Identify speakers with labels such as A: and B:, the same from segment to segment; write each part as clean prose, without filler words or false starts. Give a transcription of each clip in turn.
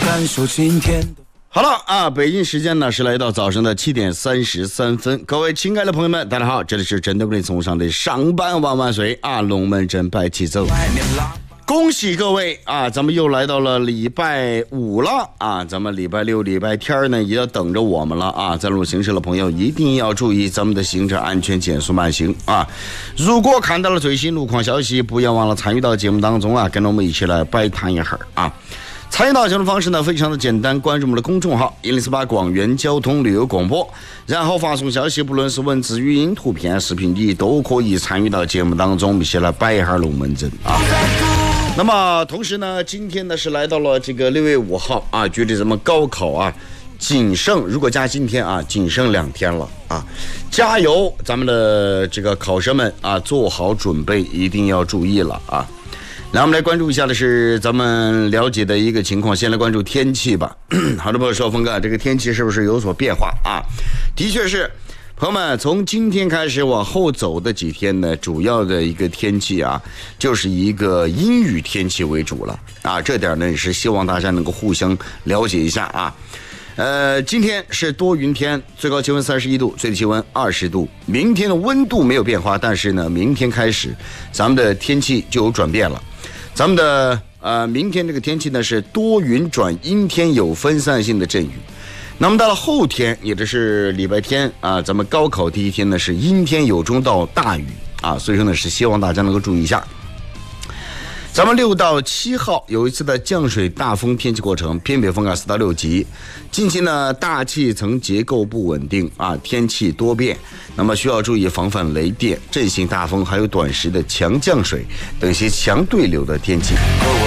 A: 感受今天。
B: 好了啊，北京时间呢是来到早上的7点33分，各位亲爱的朋友们，大家好，这里是针对不你从上的上班万万岁啊，龙门阵摆起走。恭喜各位啊，咱们又来到了礼拜五了啊，咱们礼拜六、礼拜天呢也要等着我们了啊，在路行驶的朋友一定要注意咱们的行车安全，减速慢行啊。如果看到了最新路况消息，不要忘了参与到节目当中啊，跟着我们一起来摆摊一下啊。参与到节目的方式呢非常的简单，关注我们的公众号104.8广元交通旅游广播，然后发送消息，不论是文字、语音、图片、视频，你都可以参与到节目当中，我们一起来摆一下龙门阵啊。那么同时呢，今天呢是来到了这个6月5号啊，距离咱们高考啊仅剩，如果加今天啊仅剩2天了啊，加油，咱们的这个考生们啊，做好准备，一定要注意了啊。来，我们来关注一下的是咱们了解的一个情况，先来关注天气吧。好的朋友说，峰哥，这个天气是不是有所变化啊？的确是，朋友们，从今天开始往后走的几天呢，主要的一个天气啊，就是一个阴雨天气为主了啊。这点呢也是希望大家能够互相了解一下啊。今天是多云天，最高气温31度，最低气温20度。明天的温度没有变化，但是呢，明天开始咱们的天气就有转变了。咱们的明天这个天气呢是多云转阴天，有分散性的阵雨。那么到了后天，也就是礼拜天啊，咱们高考第一天呢是阴天有中到大雨啊，所以说呢是希望大家能够注意一下。咱们6到7号有一次的降水大风天气过程，偏北风4到6级。近期呢，大气层结构不稳定啊，天气多变，那么需要注意防范雷电、阵性大风，还有短时的强降水等一些强对流的天气。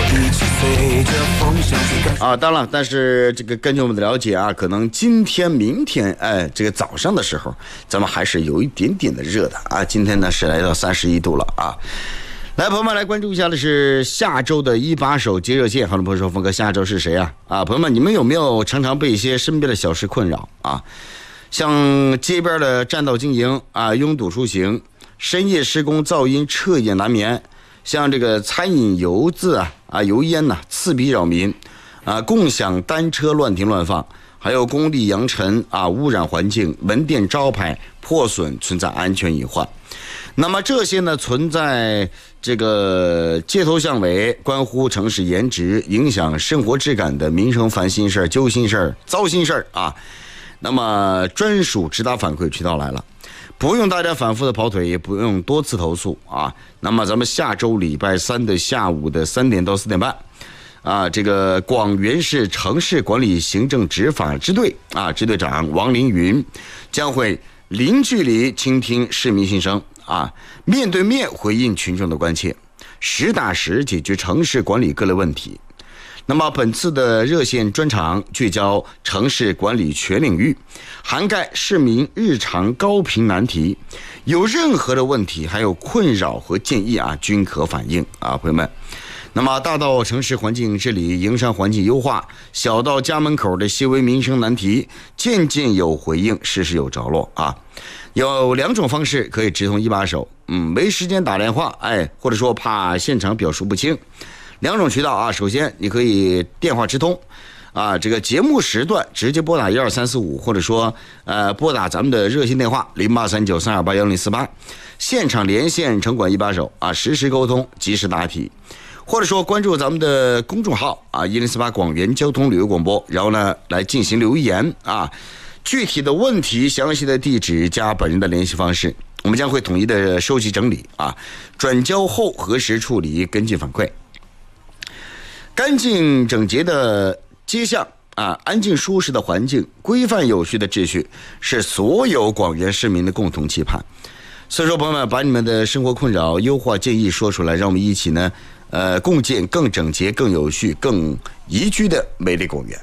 B: 啊，当然，但是这个根据我们的了解啊，可能今天、明天，这个早上的时候，咱们还是有一点点的热的啊。今天呢是来到31度了啊。来，朋友们来关注一下的是下周的一把手接热线。好多朋友说，峰哥，下周是谁啊？啊，朋友们，你们有没有常常被一些身边的小事困扰啊？像街边的占道经营啊，拥堵出行，深夜施工噪音彻夜难眠，像这个餐饮油渍油烟刺鼻扰民啊，共享单车乱停乱放，还有工地扬尘啊，污染环境，门店招牌破损，存在安全隐患。那么这些呢，存在这个街头巷尾，关乎城市颜值，影响生活质感的民生烦心事儿、揪心事儿、糟心事儿啊。那么专属直达反馈渠道来了，不用大家反复的跑腿，也不用多次投诉啊。那么咱们下周礼拜3的下午的3点到4点半啊，这个广元市城市管理行政执法支队啊，支队长王凌云将会零距离倾听市民心声啊，面对面回应群众的关切，实打实解决城市管理各类问题。那么本次的热线专场聚焦城市管理全领域，涵盖市民日常高频难题，有任何的问题还有困扰和建议啊，均可反映啊，朋友们。那么大到城市环境治理、营商环境优化，小到家门口的细微民生难题，件件有回应，事事有着落啊。有2种方式可以直通一把手，没时间打电话，或者说怕现场表述不清，2种渠道啊。首先你可以电话直通啊，这个节目时段直接拨打12345，或者说拨打咱们的热线电话083932811048，现场连线城管一把手啊，实时沟通，及时答题。或者说关注咱们的公众号啊，104.8广元交通旅游广播，然后呢来进行留言啊，具体的问题、详细的地址加本人的联系方式，我们将会统一的收集整理啊，转交后核实处理，跟进反馈。干净整洁的街巷啊，安静舒适的环境，规范有序的秩序，是所有广元市民的共同期盼。所以说，朋友们，把你们的生活困扰、优化建议说出来，让我们一起呢，共建更整洁、更有序、更宜居的美丽广元。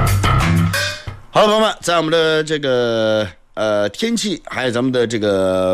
B: 好了，朋友们，在我们的这个天气，还有咱们的这个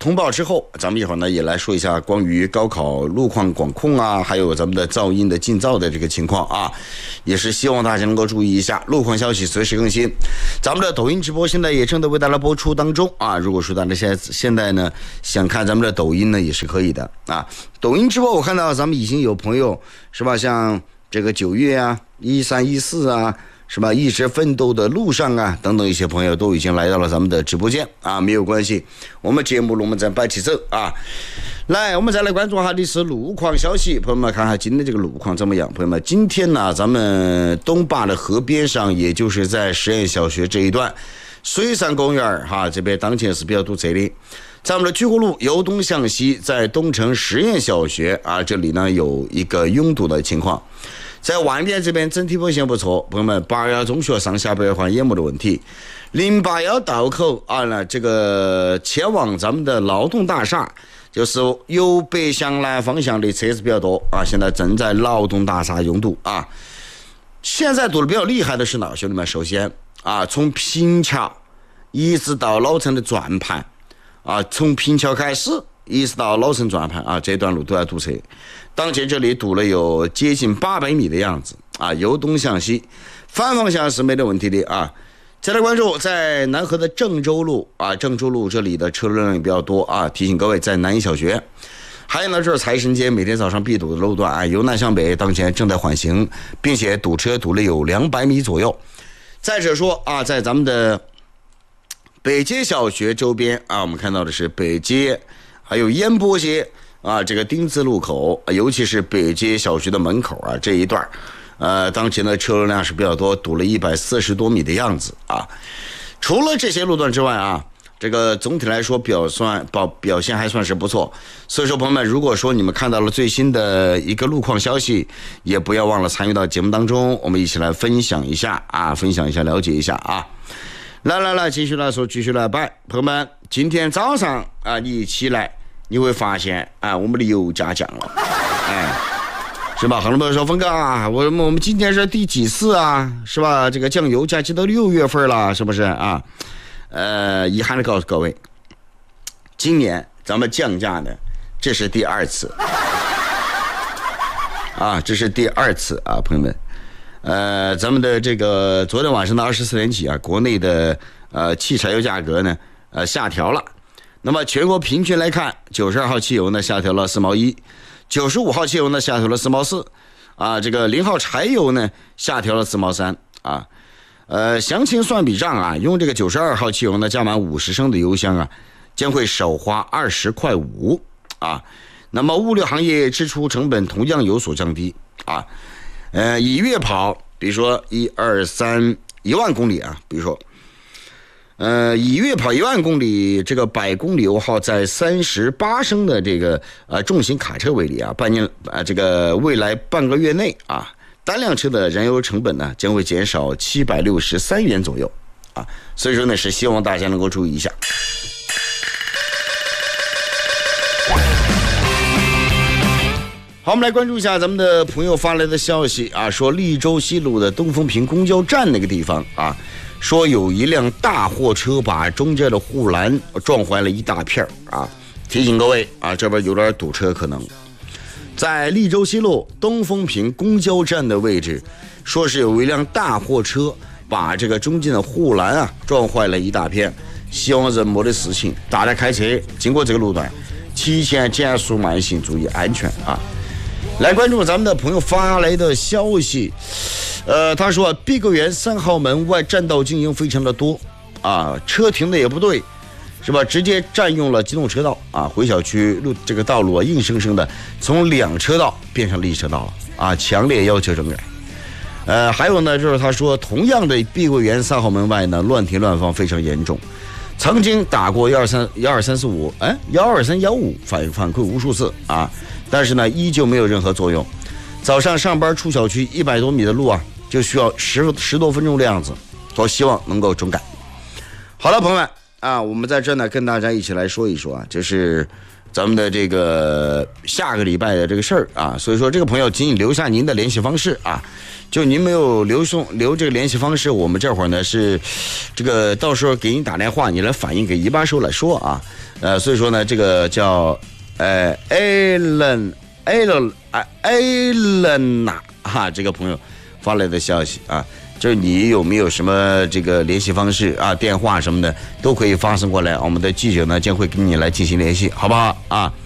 B: 通报之后，咱们一会儿呢也来说一下关于高考路况管控啊，还有咱们的噪音的禁噪的这个情况啊，也是希望大家能够注意一下，路况消息随时更新。咱们的抖音直播现在也正在为大家播出当中啊，如果说大家现在呢想看咱们的抖音呢也是可以的啊。抖音直播我看到咱们已经有朋友是吧，像这个9月啊、13、14啊。是吧？一直奋斗的路上啊，等等一些朋友都已经来到了咱们的直播间啊，没有关系，我们节目我们再摆起走啊。来，我们再来关注哈的是路况消息，朋友们看看今天这个路况怎么样？朋友们，今天呢，咱们东坝的河边上，也就是在实验小学这一段，水上公园哈，这边当前是比较堵车的。在我们的曲湖路由东向西，在东城实验小学啊，这里呢有一个拥堵的情况。在万店这边整体表现不错，朋友们，81中学上下北环也没的问题。081道口啊，这个前往咱们的劳动大厦，就是由北向南方向的车子比较多啊，现在正在劳动大厦拥堵啊。现在堵的比较厉害的是哪，兄弟们？首先啊，从平桥一直到老城的转盘啊，从平桥开始一直到老城转盘啊，这段路都要堵车。当前这里堵了有接近800米的样子啊，由东向西，反方向是没得问题的啊。再来关注在南河的郑州路啊，郑州路这里的车流量也比较多啊，提醒各位在南一小学。还有呢，就是财神街每天早上必堵的路段啊，由南向北当前正在缓行，并且堵车堵了有200米左右。再者说啊，在咱们的北街小学周边啊，我们看到的是北街，还有烟波街。啊，这个丁字路口，尤其是北街小学的门口啊这一段，当前的车流量是比较多，堵了140多米的样子啊。除了这些路段之外啊，这个总体来说表现还算是不错。所以说，朋友们，如果说你们看到了最新的一个路况消息，也不要忘了参与到节目当中，我们一起来分享一下啊，分享一下，了解一下啊。来，继续来说，继续来摆，朋友们，今天早上啊，你一起来。你会发现啊，我们的油价降了，哎，是吧？很多朋友说峰哥啊，我们今天是第几次啊，是吧？这个降油价就到6月份了，是不是啊？遗憾的告诉各位，今年咱们降价呢，这是第2次啊，这是第2次啊，朋友们，咱们的这个昨天晚上的24点起啊，国内的汽柴油价格呢下调了。那么全国平均来看，92号汽油呢下调了4毛1，95号汽油呢下调了4毛4，啊，这个0号柴油呢下调了4毛3啊。详情算笔账啊，用这个92号汽油呢加满50升的油箱啊，将会少花20块5啊。那么物流行业支出成本同样有所降低啊。以月跑，比如说1、2、3、1万公里啊，比如说。以月跑1万公里，这个100公里油耗在38升的这个重型卡车为例啊，这个未来半个月内啊，单辆车的燃油成本呢将会减少763元左右啊，所以说呢是希望大家能够注意一下。好，我们来关注一下咱们的朋友发来的消息啊，说利州西路的东风坪公交站那个地方啊。说有一辆大货车把中间的护栏撞坏了一大片啊！提醒各位啊，这边有点堵车可能。在利州西路东风坪公交站的位置，说是有一辆大货车把这个中间的护栏啊撞坏了一大片，希望人没的事情。大家开车经过这个路段，提前减速慢行，注意安全啊！来关注咱们的朋友发来的消息。他说碧桂园3号门外占道经营非常的多啊，车停的也不对，是吧？直接占用了机动车道啊，回小区路这个道路啊，硬生生的从2车道变成了1车道了啊，强烈要求整改。还有呢，就是他说同样的碧桂园3号门外呢，乱停乱放非常严重，曾经打过12345，哎12315反馈无数次啊，但是呢依旧没有任何作用。早上上班出小区100多米的路啊，就需要十多分钟的样子，我希望能够整改。好了，朋友们啊，我们在这呢跟大家一起来说一说啊，就是咱们的这个下个礼拜的这个事儿啊，所以说这个朋友请你留下您的联系方式啊，就您没有留这个联系方式，我们这会儿呢是这个到时候给你打电话，你来反映给一把手来说啊，所以说呢这个叫Alan 呐啊，这个朋友发来的消息啊。就是你有没有什么这个联系方式啊、电话什么的都可以发送过来，我们的记者呢将会跟你来进行联系，好不好啊？